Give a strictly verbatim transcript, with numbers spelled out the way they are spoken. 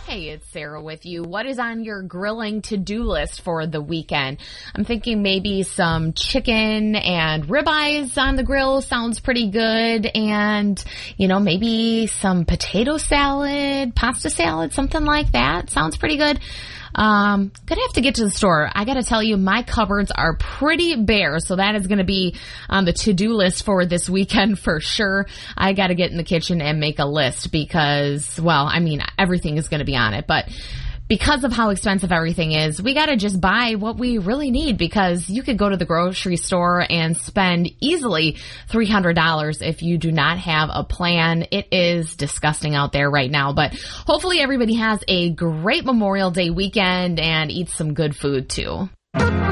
Hey, it's Sarah with you. What is on your grilling to-do list for the weekend? I'm thinking maybe some chicken and ribeyes on the grill sounds pretty good. And, you know, maybe some potato salad, pasta salad, something like that. Sounds pretty good. Um, gonna have to get to the store. I gotta tell you, my cupboards are pretty bare, so that is gonna be on the to-do list for this weekend for sure. I gotta get in the kitchen and make a list because, well, I mean, everything is gonna be on it, but because of how expensive everything is, we gotta just buy what we really need because you could go to the grocery store and spend easily three hundred dollars if you do not have a plan. It is disgusting out there right now, but hopefully everybody has a great Memorial Day weekend and eats some good food too.